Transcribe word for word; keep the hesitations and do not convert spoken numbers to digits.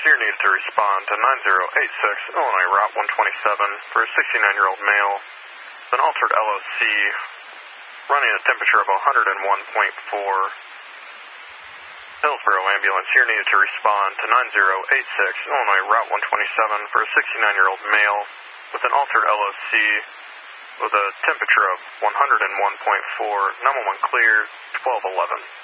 You're needed to respond to nine zero eight six Illinois Route one twenty-seven for a sixty-nine-year-old male with an altered L O C, running a temperature of one hundred one point four. Hillsborough ambulance, you're needed to respond to nine zero eight six Illinois Route one twenty-seven for a sixty-nine-year-old male with an altered L O C with a temperature of one hundred one point four. nine one one clear, twelve eleven.